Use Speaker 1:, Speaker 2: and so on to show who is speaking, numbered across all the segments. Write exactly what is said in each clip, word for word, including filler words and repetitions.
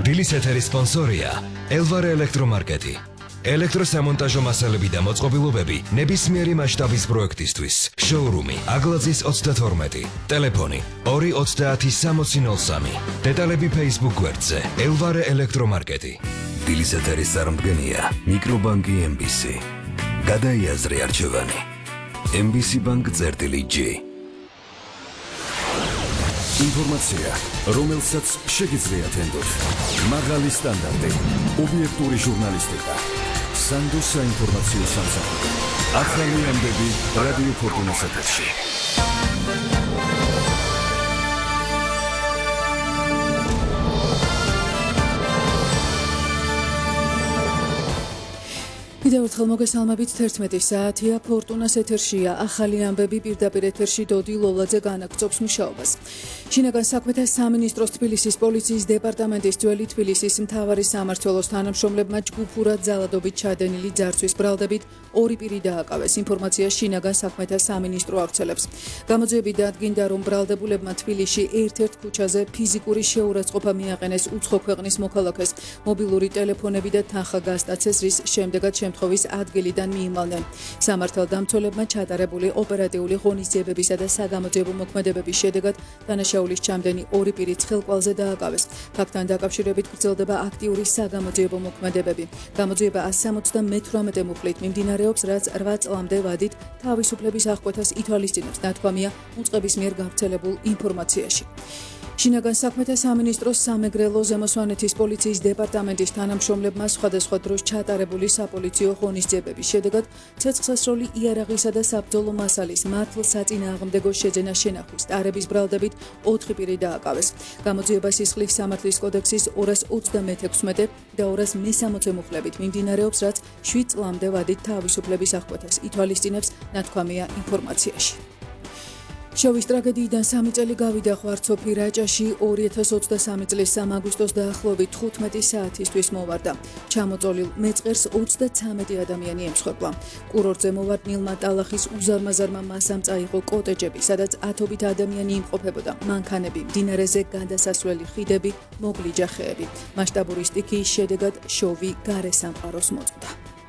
Speaker 1: დილის ეთერის სპონსორია ელვარე ელექტრომარკეტი. ელექტროსამონტაჟო მასალები და მოწყობილობები ნებისმიერი მასშტაბის პროექტისთვის. შოურუმი აგლაძის ოცდათორმეტი. ტელეფონი ორი ოცდაათი სამოცი ნოლ სამი. დეტალები Facebook გვერდზე ელვარე ელექტრომარკეტი. დილის ეთერის წარმდგენია მიკრობანკი ემ ბი სი. გადაიაზრე არჩევანი. ემ ბი სი ბანკ წერტილი ჯი. ინფორმაცია, რომელსაც შეგიძლიათ ენდოთ. მაღალი სტანდარტი, ობიექტური ჟურნალისტიკა. სანდოს საინფორმაციო სამსახური. ახალი ამბები რადიო ფორტუნას ეთერში. კიდევ ერთხელ მოგესალმებით, თერთმეტი საათია, ფორტუნას ეთერშია, ახალი ამბები პირდაპირ ეთერში დოდი ლოლაძე განაგრძობს მუშაობას. შინაგან საქმეთა სამინისტროს თბილისის პოლიციის დეპარტამენტის ძველი თბილისის მთავარი სამმართველოს თანამშრომლებმა ჯგუფურად ძალადობით ჩადენილი ძარცვის ბრალდებით ორი პირი დააკავეს. ინფორმაცია შინაგან საქმეთა სამინისტრო ავრცელებს. გამოძიები დადგინდა, რომ ბრალდებულებმა თბილისში ერთ-ერთ ქუჩაზე ფიზიკური შეურაცხყოფა მიაყენეს უცხო ქვეყნის მოქალაქეს, მობილური ტელეფონები და თანხა გასტაცეს, რის შემდეგაც შემთხვევის ადგილიდან მიიმალნენ. სამართალდამცველებმა ჩატარებული ოპერატიული ღონისძიებებისა და საგამოძიებო მოქმედებების შედეგად დანაშაულის ჩამდენი ორი პირი ცხელკვალზე დააკავეს. ფაქტთან დაკავშირებით გრძელდება აქტიური საგამოძიებო მოქმედებები. გამოძიება ასი სამოცდამეთვრამეტე მუხლით მიმდინარეობს, რაც რვა წლამდე ვადით თავისუფლების აღკვეთას ითვალისწინებს, ნათქვამია უწყების მიერ გავრცელებულ ინფორმაციაში. შინაგან საქმეთა სამინისტროს სამეგრელო ზემოსვანეთის პოლიციის დეპარტამენტის თანამშრომლებმა სხვადასხვა დროს ჩატარებული საპოლიციო ღონისძიებების შედეგად ცეცხლსასროლი იარაღისა და საბრძოლო მასალის მართლ საწინააღმდეგო შეძენა შენახვის ტარების ბრალდებით ოთხი პირი დააკავეს. გამოძიება სისხლის სამართლის კოდექსის ორას ოცდამეექვსმეტე და ორას მესამოცე მუხლებით მიმდინარეობს, რაც შვიდ წლამდე ვადით თავისუფლების აღკვეთას ითვალისწინებს, ნათქვამია ინფორმაციაში. შოვის ტრაგედიიდან სამი წელი გავიდა ღვარცოფი რაჭაში ორი ათას ოცდასამი წლის სამი აგვისტოს დაახლოებით თხუთმეტი საათისთვის მოვარდა. ჩამოწოლილ მეწყერს ოცდაცამეტი ადამიანი ემსხვერპლა. კურორტზე მოვარდნილმა ტალახის უზარმაზარმა მასამ წაიღო კოტეჯები, სადაც ათობით ადამიანი იმყოფებოდა. მანქანები, მდინარეზე გადასასვლელი ხიდები, მოგლიჯა ხეები. მასშტაბური სტიქიის შედეგად შოვი გარესამყაროს მოწმდა.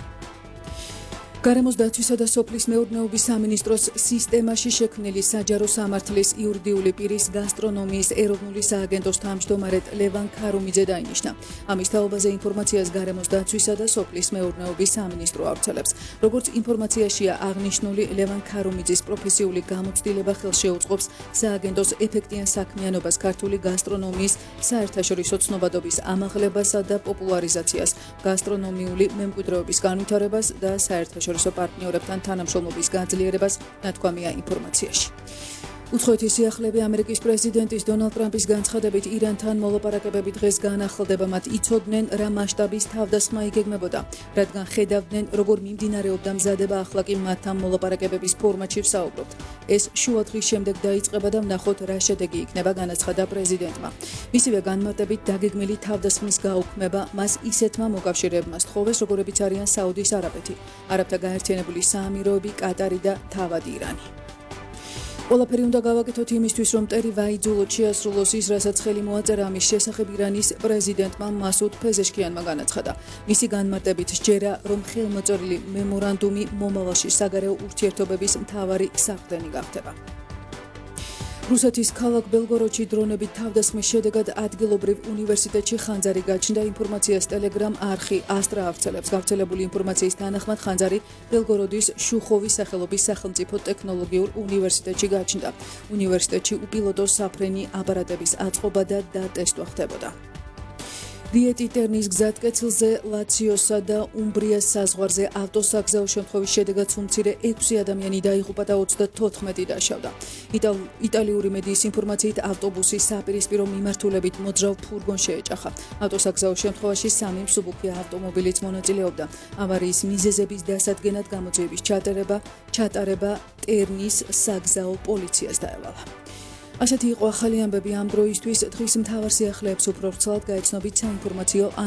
Speaker 1: გარემოს დაცვისა და სოფლის მეურნეობის სამინისტროს სისტემაში შექმნილი საჯარო სამართლის იურიდიული პირის გასტრონომიის ეროვნული სააგენტოს თავმჯდომარედ ლევან ქარუმიძე დაინიშნა. ამის თაობაზე ინფორმაციას გარემოს დაცვისა და სოფლის მეურნეობის სამინისტრო ავრცელებს. როგორც ინფორმაციაშია აღნიშნული, ლევან ქარუმიძის პროფესიული გამოცდილება ხელს შეუწყობს სააგენტოს ეფექტიან საქმიანობას ქართული გასტრონომიის საერთაშორისო ცნობადობის ამაღლებასა და პოპულარიზაციას, გასტრონომიული მემკვიდრეობის განვითარებას და საერთაშორისო პარტნიორებთან თანამშრომლობის გაძლიერებას, ნათქვამია ინფორმაციაში. უცხოეთის სიახლეები ამერიკის პრეზიდენტის დონალდ ტრამპის განცხადებით ირანთან მოლაპარაკებები დღეს განახლდება, მათ იცოდნენ რა მასშტაბის თავდასხმა იგეგმებოდა, რადგან ხედავდნენ, როგორ მიმდინარეობდა მზადება, ახლა კი მათთან მოლაპარაკებების ფორმატში ვსაუბრობთ. ეს შუადღის შემდეგ დაიწყება და ვნახოთ, რა შედეგი იქნება, განაცხადა პრეზიდენტმა. მისივე განმარტებით დაგეგმილი თავდასხმის გაუქმება მას ისეთმა მოკავშირეებმა სთხოვეს, როგორებიც არიან საუდის არაბეთი, არაბთა გაერთიანებული საამიროები, კატარი და თავად ირანი. ყველაფერი უნდა გავაკეთოთ იმისთვის, რომ მტერი ვაიძულოთ შეასრულოს ის, რასაც ხელი მოაწერა ამის შესახებ ირანის პრეზიდენტმა მასუდ ფეზეშქიანმა განაცხადა. მისი განმარტებით სჯერა, რომ ხელმოწერილი მემორანდუმი მომავალში საგარეო ურთიერთობების მთავარი საყრდენი გახდება. რუსეთის ქალაქ ბელგოროდში დრონებით თავდასხმის შედეგად ადგილობრივ უნივერსიტეტში ხანძარი გაჩნდა. ინფორმაციას ტელეგრამ არხი ასტრა ავრცელებს. გავრცელებული ინფორმაციის თანახმად ხანძარი ბელგოროდის შუხოვის სახელობის სახელმწიფო ტექნოლოგიურ უნივერსიტეტში გაჩნდა. უნივერსიტეტში უპილოტო საფრენი აპარატების აწყობა და დატესტვა ხდებოდა. რიეტი ტერნის გზატკეცილზე ლაციოსა და უმბრიას საზღვარზე ავტოსაგზაო შემთხვევის შედეგად უმცირე ექვსი ადამიანი დაიღუპა და ოცდათოთხმეტი დაშავდა. იტალიური მედიის ინფორმაციით ავტობუსი საპირისპირო მიმართულებით მოძრავ ფურგონს შეეჭახა. ავტოსაგზაო შემთხვევაში სამი მსუბუქი ავტომობილიც მონაწილეობდა. ავარიის მიზეზების დასადგენად გამოძიების ჩატარება ჩატარება ტერნის საგზაო პოლიციას დაევალა. ასეთი იყო ახალი ამბები ამ დროისთვის. დღის მთავარ სიახლეებს უფრო ვრცლად გაეცნობით საინფორმაციო